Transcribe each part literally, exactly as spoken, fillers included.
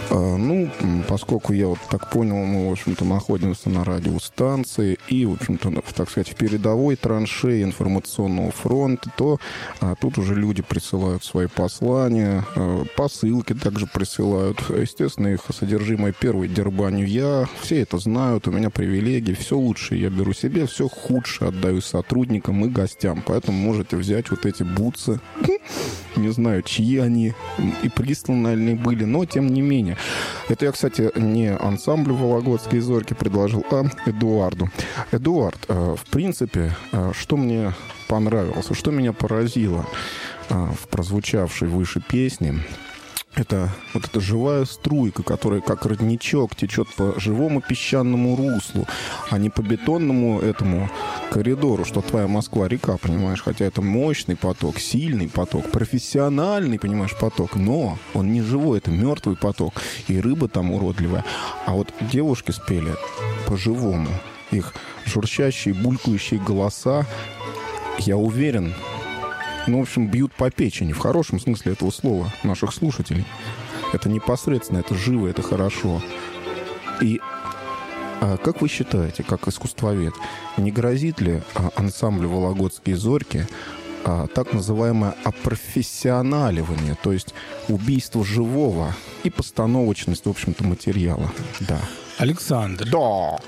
Ну, поскольку я вот так понял, мы, в общем-то, находимся на радиостанции и, в общем-то, так сказать, в передовой траншеи информационного фронта, то а, тут уже люди присылают свои послания, а, посылки также присылают. Естественно, их содержимое первой дербаню я. Все это знают, у меня привилегии, все лучшее я беру себе, все худшее отдаю сотрудникам и гостям. Поэтому можете взять вот эти бутсы. Не знаю, чьи они и присланы они были, но тем не менее. Это я, кстати, не ансамблю «Вологодские зорьки» предложил, а Эдуарду. Эдуард, в принципе, что мне понравилось, что меня поразило в прозвучавшей выше песне, это вот эта живая струйка, которая как родничок течет по живому песчаному руслу, а не по бетонному этому коридору, что твоя Москва-река, понимаешь? Хотя это мощный поток, сильный поток, профессиональный, понимаешь, поток, но он не живой, это мертвый поток, и рыба там уродливая. А вот девушки спели по-живому. Их журчащие, булькающие голоса, я уверен, ну, в общем, бьют по печени, в хорошем смысле этого слова, наших слушателей. Это непосредственно, это живо, это хорошо. И а как вы считаете, как искусствовед, не грозит ли а, ансамблю «Вологодские зорьки» а, так называемое опрофессионаливание, то есть убийство живого и постановочность, в общем-то, материала? Да. Александр. Да.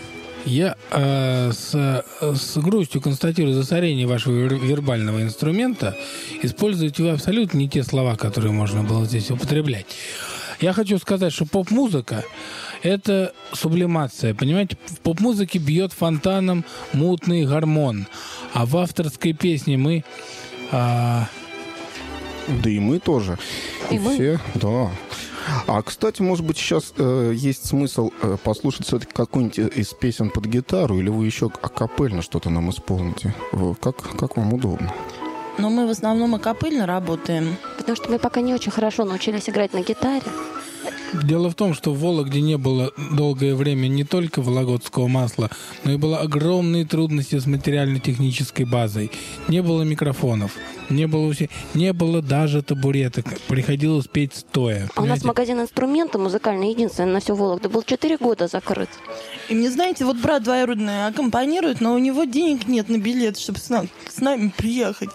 Я э, с, с грустью констатирую засорение вашего вербального инструмента. Используете вы абсолютно не те слова, которые можно было здесь употреблять. Я хочу сказать, что поп-музыка — это сублимация. Понимаете, в поп-музыке бьет фонтаном мутный гормон. А в авторской песне мы... Э... Да и мы тоже. И, и мы. Все, да. А, кстати, может быть, сейчас э, есть смысл э, послушать все-таки какую-нибудь из песен под гитару, или вы еще акапельно что-то нам исполните? Как, как вам удобно? Но мы в основном акапельно работаем. Потому что мы пока не очень хорошо научились играть на гитаре. Дело в том, что в Вологде не было долгое время не только вологодского масла, но и было огромные трудности с материально-технической базой. Не было микрофонов, не было, не было даже табуреток. Приходилось петь стоя. А у нас магазин инструмента музыкальный, единственный на всю Вологду, был четыре года закрыт. И мне, знаете, вот брат двоюродный аккомпанирует, но у него денег нет на билет, чтобы с нами, с нами приехать.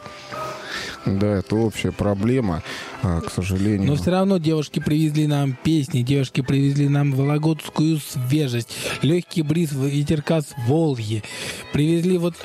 Да, это общая проблема, к сожалению. Но все равно девушки привезли нам песни, девушки привезли нам вологодскую свежесть, легкий бриз ветерка с Волги. Привезли вот...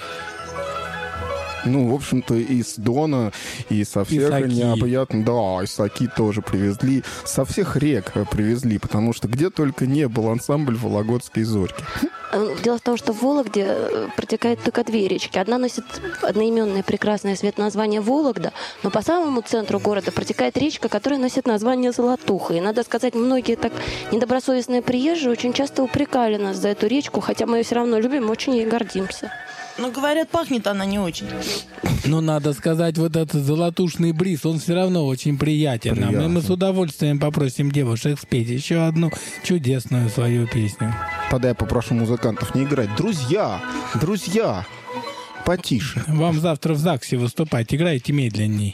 Ну, в общем-то, из Дона, и со всех необъятных... Да, и Саки тоже привезли. Со всех рек привезли, потому что где только не был ансамбль «Вологодские зорьки». Дело в том, что в Вологде протекает только две речки. Одна носит одноименное прекрасное название Вологда, но по самому центру города протекает речка, которая носит название Золотуха. И, надо сказать, многие так недобросовестные приезжие очень часто упрекали нас за эту речку, хотя мы ее все равно любим и очень ей гордимся. Но, говорят, пахнет она не очень. Но надо сказать, вот этот золотушный бриз, он все равно очень приятен. Приятно. И мы с удовольствием попросим девушек спеть еще одну чудесную свою песню. Тогда я попрошу музыкантов не играть. Друзья! Друзья! Потише. Вам завтра в ЗАГСе выступать. Играйте медленней.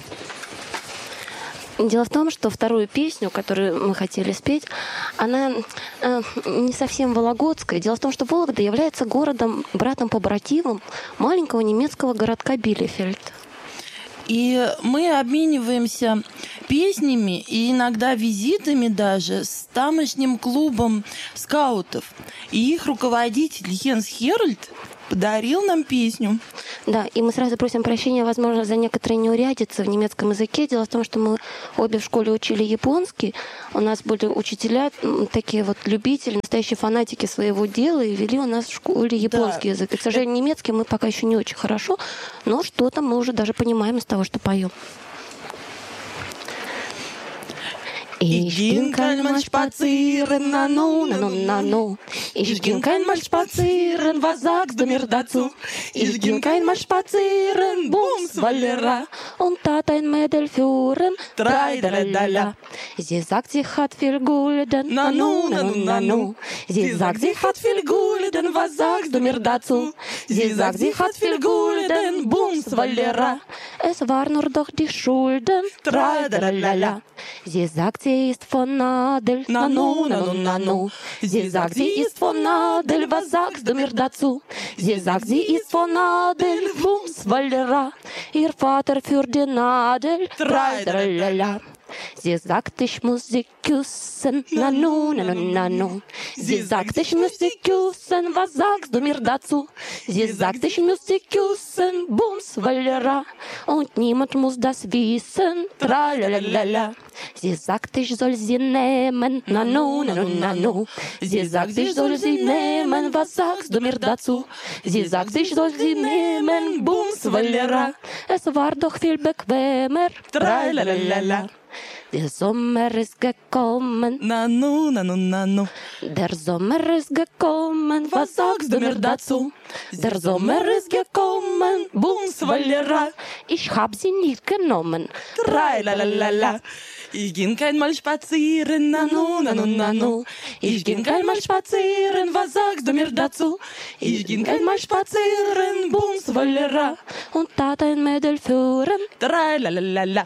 Дело в том, что вторую песню, которую мы хотели спеть, она э, не совсем вологодская. Дело в том, что Вологда является городом, братом-побратимом маленького немецкого городка Билефельд. И мы обмениваемся песнями и иногда визитами даже с тамошним клубом скаутов. И их руководитель Йенс Херальд подарил нам песню. Да, и мы сразу просим прощения, возможно, за некоторые неурядицы в немецком языке. Дело в том, что мы обе в школе учили японский. У нас были учителя, такие вот любители, настоящие фанатики своего дела, и вели у нас в школе японский да. язык. И, к сожалению, немецкий мы пока еще не очень хорошо, но что-то мы уже даже понимаем из того, что поем. Ich ging einmal spazieren, na nu, na nu, na nu. Ich ging einmal spazieren, was sagst du mir dazu? Ich ging einmal spazieren, bums, Valera, und tat ein Mädel führen, drei, drei, drei. Sie sagt, sie hat viel Gulden, na nu, na nu, na nu. Sie sagt, sie hat viel Gulden, Gulden, was sagst du mir dazu? Sie sagt, sie hat viel Gulden, Bums, Valera. Es war nur doch die Schulden, tralalala. Sie sagt, sie ist von Adel, nanu, nanu, nanu. Sie sagt, sie ist von Adel, was sagst du mir dazu? Sie sagt, sie ist von Adel, Bums, Valera. Ihr Vater für den Adel, tralalala. Sie sagt, ich muss sie küssen, nanu, nanu, nanu. Sie sagt, ich muss sie küssen, was sagst du mir dazu? Sie sagt, ich muss sie küssen, Bums, Valera. Und niemand muss das wissen, tralalala. Sie sagt, ich soll sie nehmen, nanu, nanu, nanu. Sie sagt, ich soll sie nehmen, was sagst du mir dazu? Sie sagt, ich soll sie nehmen, Bums, Valera. Es war doch viel bequemer, tralalala. Der Sommer ist gekommen. Nanu, nanu, nanu. Der Sommer ist gekommen. Was sagst du mir dazu? Der Sommer ist gekommen. Bums, Valera. Ich hab sie nicht genommen. Tralalala. Ich ging einmal spazieren, nanu, nanu, nanu. Ich ging einmal spazieren, was sagst du mir dazu? Ich ging einmal spazieren, Bums, Valera. Und tat ein Mädel führen. Tralalala.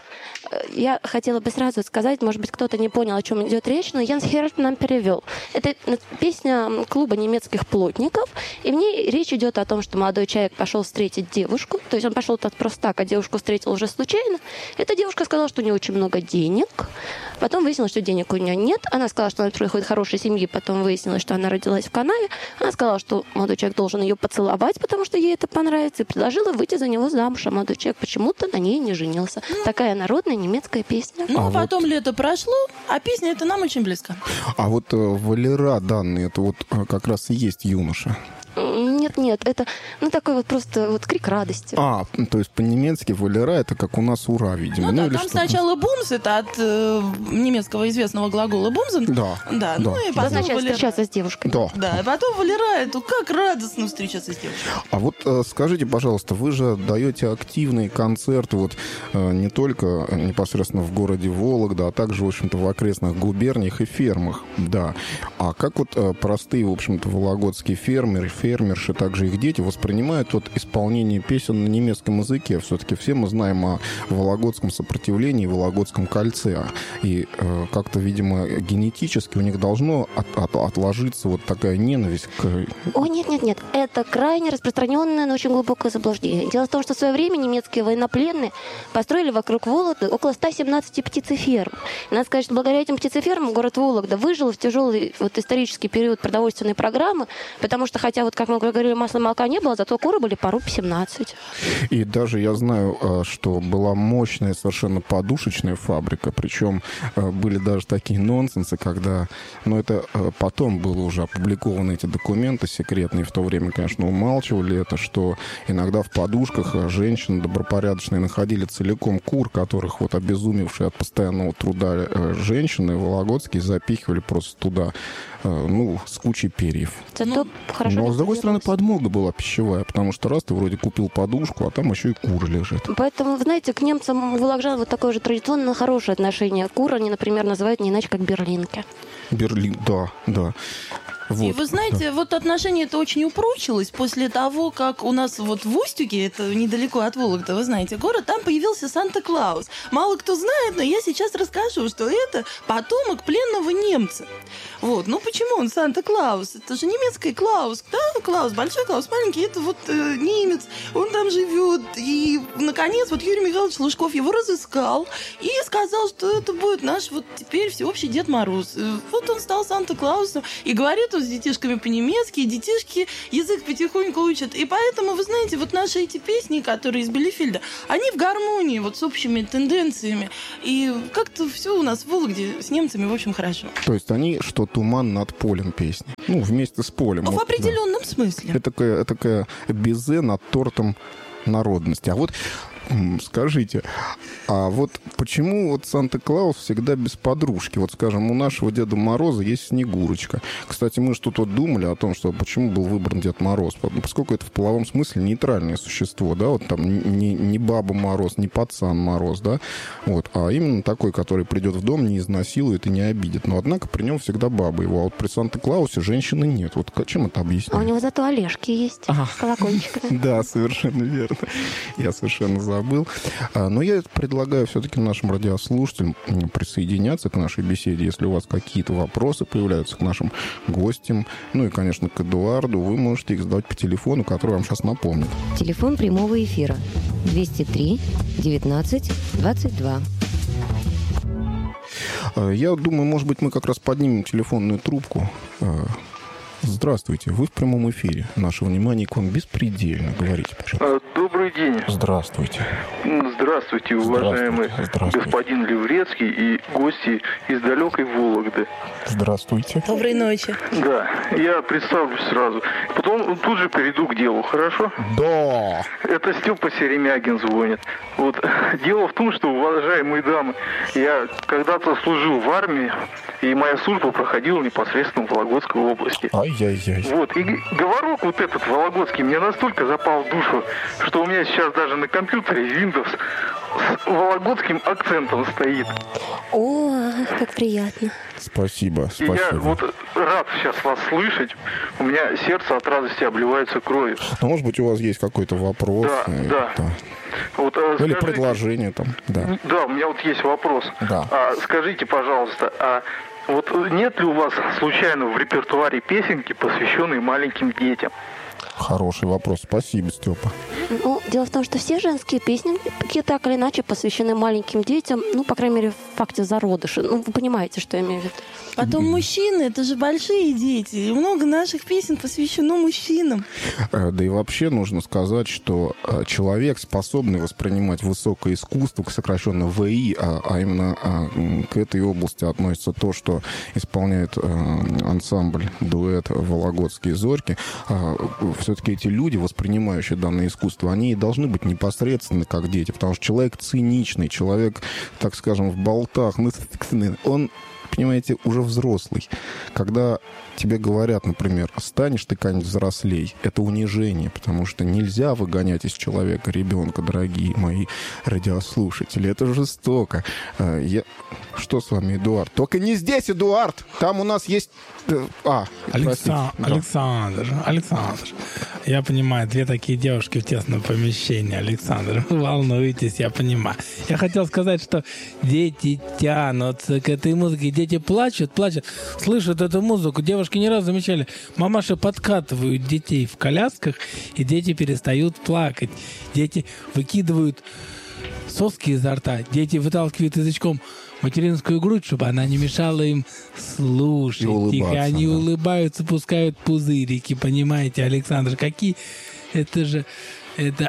Я хотела бы сразу сказать, может быть, кто-то не понял, о чем идет речь, но Янс Херт нам перевел. Это песня клуба немецких плотников, и в ней речь идет о том, что молодой человек пошел встретить девушку, то есть он пошел так просто так, а девушку встретил уже случайно. Эта девушка сказала, что у нее очень много денег, потом выяснилось, что денег у нее нет, она сказала, что она приходит из хорошей семьи, потом выяснилось, что она родилась в канаве, она сказала, что молодой человек должен ее поцеловать, потому что ей это понравится, и предложила выйти за него замуж, а молодой человек почему-то на ней не женился. Такая народная немецкая песня. Ну, А потом вот- лето прошло, а песня эта нам очень близка. А вот э, Валера данные, это вот э, как раз и есть юноша. Нет, нет, это ну такой вот просто вот крик радости. А, то есть по-немецки Валера это как у нас ура, видимо. Ну, да, или там что-то. сначала бумс, это от э, немецкого известного глагола бумзен. Да, Да, да. ну и Это потом означает Валера. встречаться с девушкой. Да. Да, и потом Валера, это как радостно встречаться с девушкой. А вот э, скажите, пожалуйста, вы же даете активные концерты вот э, не только непосредственно в городе Вологда, а также, в общем-то, в окрестных губерниях и фермах, да. А как вот э, простые, в общем-то, вологодские фермеры, фермерши, также их дети воспринимают вот исполнение песен на немецком языке? Все-таки все мы знаем о вологодском сопротивлении, вологодском кольце. И э, как-то, видимо, генетически у них должно от- от- отложиться вот такая ненависть к... О, нет, нет, нет. Это крайне распространенное, но очень глубокое заблуждение. Дело в том, что в свое время немецкие военнопленные построили вокруг Вологды около ста семнадцати птицеферм. И надо сказать, что благодаря этим птицефермам город Вологда выжил в тяжелый вот исторический период продовольственной программы, потому что, хотя, вот как мы говорили, масла и молока не было, зато куры были по рубль семнадцать. И даже я знаю, э, что была мощная совершенно подушечная фабрика, причем э, были даже такие нонсенсы, когда, ну это э, потом было уже опубликованы эти документы секретные, в то время, конечно, умалчивали это, что иногда в подушках э, женщины добропорядочные находили целиком кур, которых вот обезумевшие от постоянного труда э, женщины вологодские запихивали просто туда, э, ну, с кучей перьев. Зато хорошо Но, с другой стороны, вентилировалось. подмога была пищевая, потому что раз ты вроде купил подушку, а там еще и кур лежит. Поэтому, вы знаете, к немцам вологоджан вот такое же традиционно хорошее отношение. Кур они, например, называют не иначе, как берлинки. Берлин, да, да. И Вот, вы знаете, вот отношение это очень упрочилось после того, как у нас вот в Устюге, это недалеко от Вологды, вы знаете, город, там появился Санта-Клаус. Мало кто знает, но я сейчас расскажу, что это потомок пленного немца. Вот, ну почему он Санта-Клаус? Это же немецкий Клаус, да? Клаус, большой Клаус, маленький, это вот э, немец, он там живет. И, наконец, вот Юрий Михайлович Лужков его разыскал и сказал, что это будет наш вот теперь всеобщий Дед Мороз. Э, Вот он стал Санта-Клаусом и говорит он с детишками по-немецки, и детишки язык потихоньку учат. И поэтому, вы знаете, вот наши эти песни, которые из Билефельда, они в гармонии вот с общими тенденциями. И как-то все у нас в Вологде с немцами, в общем, хорошо. то есть они, что туман над полем песни. Ну, вместе с полем. В Вот, да. определенном смысле. Это такая, это такая безе над тортом народности. А вот Скажите, а вот почему вот Санта-Клаус всегда без подружки? Вот, скажем, у нашего Деда Мороза есть Снегурочка. Кстати, мы что-то вот думали о том, что почему был выбран Дед Мороз. Поскольку это в половом смысле нейтральное существо, да, вот там не, не Баба Мороз, не Пацан Мороз, да, вот, а именно такой, который придет в дом, не изнасилует и не обидит. Но, однако, при нем всегда баба его. А вот при Санта-Клаусе женщины нет. Вот чем это объяснить? А у него зато Олежки есть ага. с колокольчиками. Да, совершенно верно. Я совершенно забыл. Но я предлагаю все-таки нашим радиослушателям присоединяться к нашей беседе. Если у вас какие-то вопросы появляются к нашим гостям, ну и, конечно, к Эдуарду, вы можете их задавать по телефону, который вам сейчас напомнит. Телефон прямого эфира двести три девятнадцать двадцать два. Я думаю, может быть, мы как раз поднимем телефонную трубку. Здравствуйте, вы в прямом эфире. Наше внимание к вам беспредельно. Говорите, пожалуйста. Добрый день. Здравствуйте. Здравствуйте, уважаемый Здравствуйте. Здравствуйте. господин Леврецкий и гости из далекой Вологды. Здравствуйте. Доброй ночи. Да, я представлюсь сразу. Потом тут же перейду к делу, хорошо? Да. Это Степа Серемягин звонит. Вот дело в том, что, уважаемые дамы, я когда-то служил в армии, и моя служба проходила непосредственно в Вологодской области. Ай-яй-яй. Вот, и говорок вот этот вологодский мне настолько запал в душу, что у меня сейчас даже на компьютере Windows с вологодским акцентом стоит. О, как приятно. Спасибо, И спасибо. я вот рад сейчас вас слышать. У меня сердце от радости обливается кровью. Ну, может быть, у вас есть какой-то вопрос? Да, э, да. да. Вот, а, Или скажите, предложение там, да. Да, у меня вот есть вопрос. Да. А, скажите, пожалуйста, а вот нет ли у вас случайно в репертуаре песенки, посвященные маленьким детям? Хороший вопрос. Спасибо, Степа. Ну, дело в том, что все женские песни, так или иначе, посвящены маленьким детям, ну, по крайней мере, в факте зародыша. Ну, вы понимаете, что я имею в виду. Потом мужчины, это же большие дети. И много наших песен посвящено мужчинам. Да и вообще нужно сказать, что человек, способный воспринимать высокое искусство, сокращенно ВИ, а, а именно а, к этой области относится то, что исполняет а, ансамбль, дуэт «Вологодские зорьки», а, все-таки эти люди, воспринимающие данное искусство, они и должны быть непосредственно как дети, потому что человек циничный, человек, так скажем, в болтах, он, понимаете, уже взрослый. Когда тебе говорят, например, станешь ты как-нибудь взрослей, это унижение, потому что нельзя выгонять из человека ребенка, дорогие мои радиослушатели. Это жестоко. Я... Что с вами, Эдуард? Только не здесь, Эдуард! Там у нас есть... А, Александр, да. Александр, Александр. Я понимаю, две такие девушки в тесном помещении, Александр. Вы волнуетесь, я понимаю. Я хотел сказать, что дети тянутся к этой музыке, дети плачут, плачут, слышат эту музыку. Девушки не раз замечали, мамаши подкатывают детей в колясках, и дети перестают плакать. Дети выкидывают соски изо рта, дети выталкивают язычком материнскую грудь, чтобы она не мешала им слушать. И они да. улыбаются, пускают пузырики, понимаете, Александр, какие... Это же... Это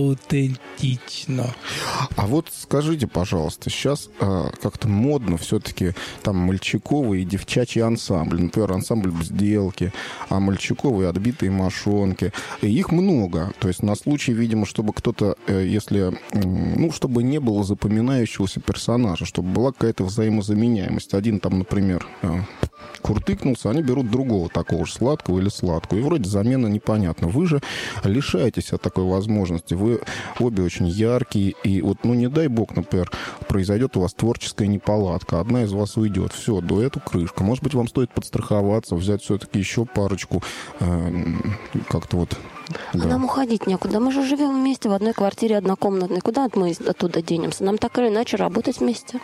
аутентично. А вот скажите, пожалуйста, сейчас а, как-то модно все-таки там мальчиковые и девчачьи ансамбли. Например, ансамбль «Бзделки», а мальчиковые «Отбитые мошонки». И их много. То есть на случай, видимо, чтобы кто-то, если... Ну, чтобы не было запоминающегося персонажа, чтобы была какая-то взаимозаменяемость. Один там, например... куртыкнулся, они берут другого такого же, сладкого или сладкого. И вроде замена непонятна. Вы же лишаетесь от такой возможности. Вы обе очень яркие. И вот, ну, не дай бог, например, произойдет у вас творческая неполадка. Одна из вас уйдет. Все, дуэту крышка. Может быть, вам стоит подстраховаться, взять все-таки еще парочку. Э, как-то вот... А да. Нам уходить некуда. Мы же живем вместе в одной квартире однокомнатной. Куда мы оттуда денемся? Нам так или иначе работать вместе.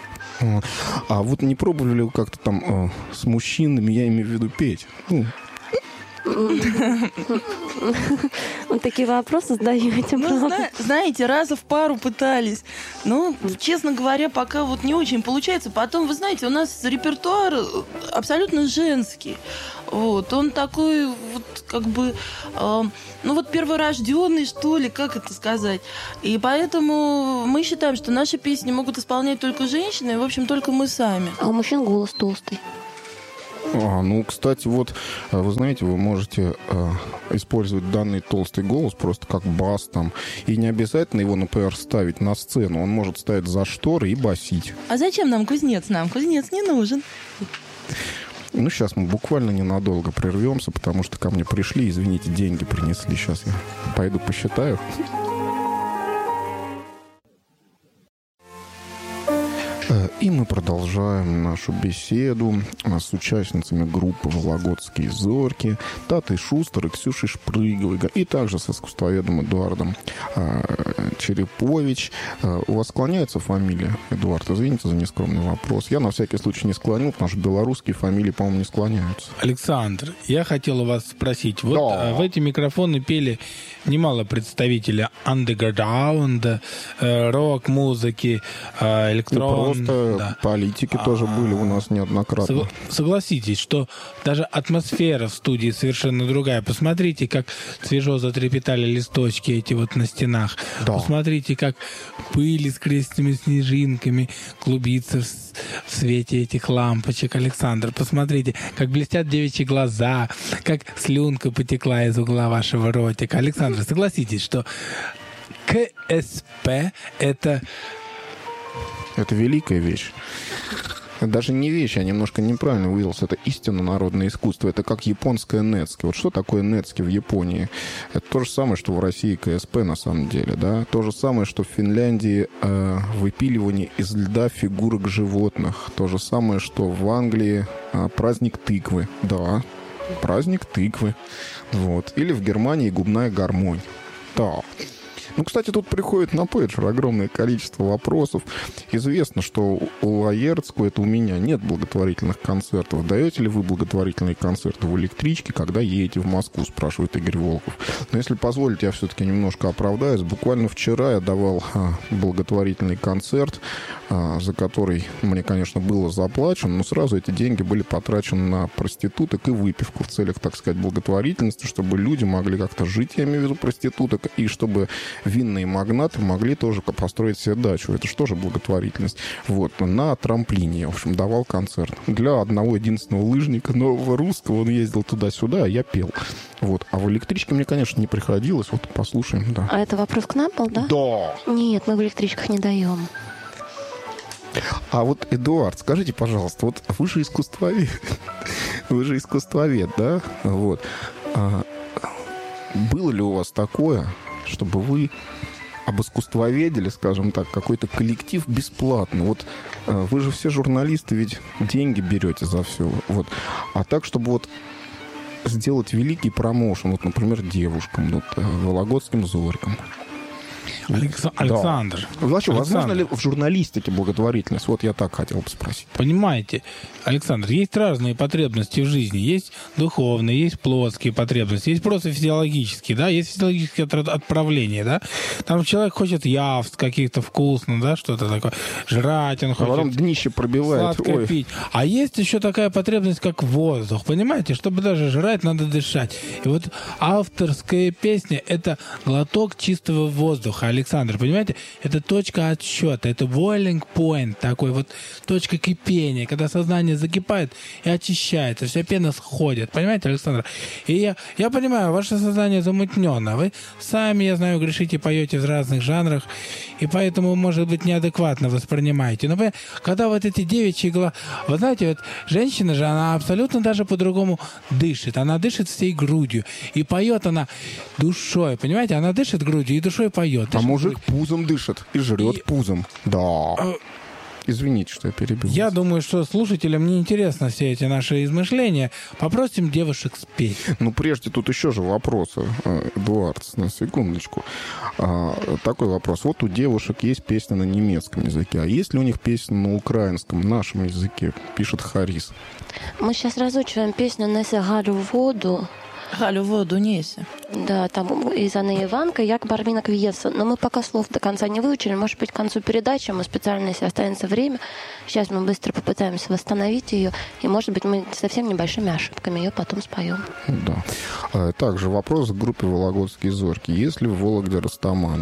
А вот не пробовали ли вы как-то там э, с мужчинами, я имею в виду, петь? Ну. Вот такие вопросы задаете. Ну, знаете, раза в пару пытались. Но, честно говоря, пока вот не очень получается. Потом, вы знаете, у нас репертуар абсолютно женский. Вот, он такой, вот, как бы, э, ну, вот перворожденный, что ли, как это сказать. И поэтому мы считаем, что наши песни могут исполнять только женщины, и, в общем, только мы сами. А у мужчин голос толстый. А, ну, кстати, вот, вы знаете, вы можете э, использовать данный толстый голос просто как бас там. И не обязательно его, например, ставить на сцену. Он может ставить за шторы и басить. А зачем нам кузнец? Нам кузнец не нужен. Ну, сейчас мы буквально ненадолго прервемся, потому что ко мне пришли, извините, деньги принесли. Сейчас я пойду посчитаю. И мы продолжаем нашу беседу с участницами группы «Вологодские зорьки» Татой Шустер и Ксюшей Шпрыговой, и также с искусствоведом Эдуардом Черепович. У вас склоняется фамилия, Эдуард? Извините за нескромный вопрос. Я на всякий случай не склонил, потому что белорусские фамилии, по-моему, не склоняются. Александр, я хотел у вас спросить. Вот да. в эти микрофоны пели немало представителей андеграунда, рок-музыки, электрон... Просто да. политики а, тоже были у нас неоднократно. Согласитесь, что даже атмосфера в студии совершенно другая. Посмотрите, как свежо затрепетали листочки эти вот на стенах. Да. Посмотрите, как пыль с крестными снежинками клубится в, в свете этих лампочек. Александр, посмотрите, как блестят девичьи глаза, как слюнка потекла из угла вашего ротика. Александр, согласитесь, что КСП — это... Это великая вещь. Это даже не вещь, я немножко неправильно выразился. Это истинно народное искусство. Это как японское нетски. Вот что такое нетски в Японии? Это то же самое, что в России КСП на самом деле. Да? То же самое, что в Финляндии э, выпиливание из льда фигурок животных. То же самое, что в Англии э, праздник тыквы. Да, праздник тыквы. Вот. Или в Германии губная гармонь. Да. Ну, кстати, тут приходит на пейджер огромное количество вопросов. Известно, что у Лаерцкого, это у меня, нет благотворительных концертов. Даете ли вы благотворительные концерты в электричке, когда едете в Москву, спрашивает Игорь Волков. Но если позволите, я все-таки немножко оправдаюсь. Буквально вчера я давал а, благотворительный концерт, а, за который мне, конечно, было заплачено, но сразу эти деньги были потрачены на проституток и выпивку в целях, так сказать, благотворительности, чтобы люди могли как-то жить, я имею в виду проституток, и чтобы винные магнаты могли тоже построить себе дачу. Это же тоже благотворительность. Вот. На трамплине, в общем, давал концерт. Для одного единственного лыжника нового русского. Он ездил туда-сюда, а я пел. Вот. А в электричке мне, конечно, не приходилось. Вот послушаем, да. А это вопрос к нам был, да? Да. Нет, мы в электричках не даем. А вот, Эдуард, скажите, пожалуйста, вот вы же искусствовед. Вы же искусствовед, да? Вот. А было ли у вас такое, чтобы вы обискусствоведели, скажем так, какой-то коллектив бесплатно? Вот э, вы же все журналисты, ведь деньги берете за все. Вот. А так, чтобы вот сделать великий промоушен, вот, например, девушкам, вот, э, вологодским зорькам. Алекс... Александр. Да. Вообще, Александр. Возможно ли в журналистике благотворительность? Вот я так хотел бы спросить. Понимаете, Александр, есть разные потребности в жизни. Есть духовные, есть плотские потребности, есть просто физиологические, да, есть физиологические отправления, да. Там человек хочет явств каких-то вкусных, да, что-то такое, жрать, он а хочет потом днище пробивает. сладкое Ой. пить. А есть еще такая потребность, как воздух, понимаете? Чтобы даже жрать, надо дышать. И вот авторская песня — это глоток чистого воздуха, Александр, понимаете? Это точка отсчета, это boiling point, такой вот точка кипения, когда сознание закипает и очищается, вся пена сходит, понимаете, Александр? И я, я понимаю, ваше сознание замутнено, вы сами, я знаю, грешите, поете в разных жанрах, и поэтому, может быть, неадекватно воспринимаете. Но вы, когда вот эти девичьи глаза... Вы знаете, вот женщина же, она абсолютно даже по-другому дышит, она дышит всей грудью, и поет она душой, понимаете? Она дышит грудью и душой поет. А мужик пузом дышит и жрет и... пузом. Да. Извините, что я перебил. Я думаю, что слушателям не интересно все эти наши измышления. Попросим девушек спеть. Ну, прежде тут еще же вопросы, Эдуард, на секундочку. А, такой вопрос. Вот у девушек есть песня на немецком языке, а есть ли у них песня на украинском, нашем языке, пишет Харис. Мы сейчас разучиваем песню «Несе Галю в воду». Галю в воду неси. Да, там из Анны Иванка, як Бармина Квиеса. Но мы пока слов до конца не выучили. Может быть, к концу передачи мы специально, если останется время, сейчас мы быстро попытаемся восстановить ее. И, может быть, мы совсем небольшими ошибками ее потом споем. Да. Также вопрос к группе «Вологодские зорьки». Есть ли в Вологде растаманы?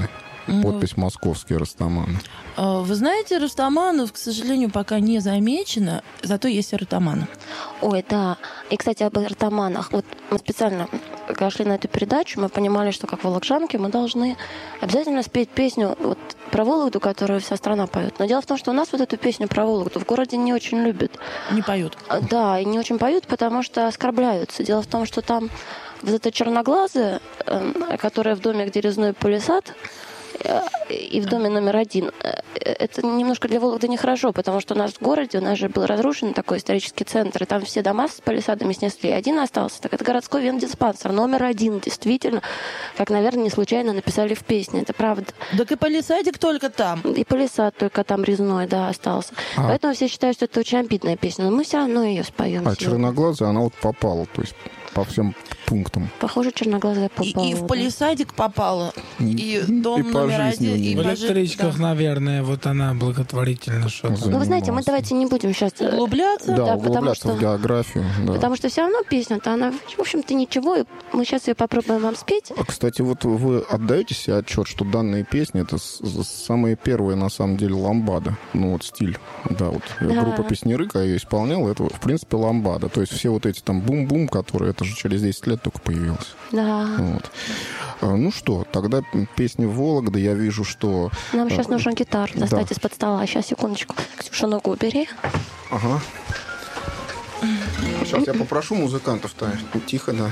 Подпись «Московский Растаман». Вы знаете, Растаманов, к сожалению, пока не замечено, зато есть ротаманы. Ой, да. И, кстати, об ротаманах. Вот мы специально, когда шли на эту передачу, мы понимали, что как волокжанки мы должны обязательно спеть песню вот про Вологду, которую вся страна поет. Но дело в том, что у нас вот эту песню про Вологду в городе не очень любят. Не поют. Да, и не очень поют, потому что оскорбляются. Дело в том, что там вот эта черноглазая, которая в доме, где резной палисад, и в доме номер один. Это немножко для Вологды нехорошо, потому что у нас в городе, у нас же был разрушен такой исторический центр, и там все дома с палисадами снесли. Один остался. Так это городской вендиспансер номер один. Действительно, как, наверное, не случайно написали в песне. Это правда. Так и палисадик только там. И палисад только там резной, да, остался. А. Поэтому все считают, что это очень обидная песня. Но мы все равно ее споем. А черноглазая, она вот попала, то есть по всем пунктам. Похоже, черноглазая попала. И, и в да. палисадик попала, и дом и номер один. И в электричках, да. Наверное, вот она благотворительно что-то. Ну, вы знаете, мы давайте не будем сейчас углубляться. Да, да углубляться что, в географию. Да. Потому что все равно песня-то, она, в общем-то, ничего. Мы сейчас ее попробуем вам спеть. А, кстати, вот вы отдаете себе отчет, что данные песни — это самые первые, на самом деле, ламбада. Ну, вот стиль. Да, вот да. Группа «Песняры», когда ее исполняла, это, в принципе, ламбада. То есть все вот эти там бум-бум, которые, это же через десять лет только появилось. Да. Вот. Ну что, тогда песни Вологды, я вижу, что... Нам сейчас нужен гитар достать да. из-под стола. Сейчас, секундочку. Ксюша, ногу убери. Ага. Сейчас я попрошу музыкантов-то. Тихо, да.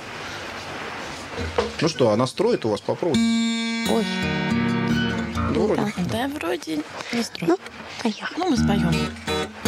Ну что, а настроит у вас? Попробуйте. Ой. Да, вроде. Да, вроде настроит. Ну, поехали. Ну, мы споем.